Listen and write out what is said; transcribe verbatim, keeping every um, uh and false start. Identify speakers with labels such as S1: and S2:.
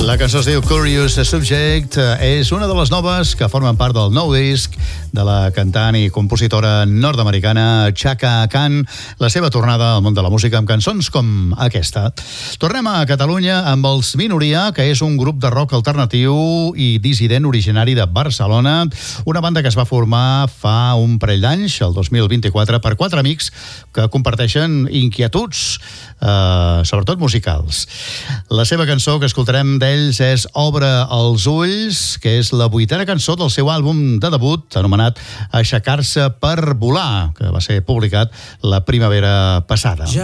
S1: La cançó es diu Curious Subject, és una de les noves que formen part del nou disc de la cantant i compositora nord-americana Chaka Khan, la seva tornada al món de la música amb cançons com aquesta. Tornem a Catalunya amb els Minoria, que és un grup de rock alternatiu i dissident originari de Barcelona, una banda que es va formar fa un parell d'anys, el dos mil vint-i-quatre, per quatre amics que comparteixen inquietuds, eh, sobretot musicals. La seva cançó que escoltarem d'ells és Obre els ulls, que és la vuitena cançó del seu àlbum de debut, anomenat Aixecar-se per volar, que va ser publicat la primavera passada.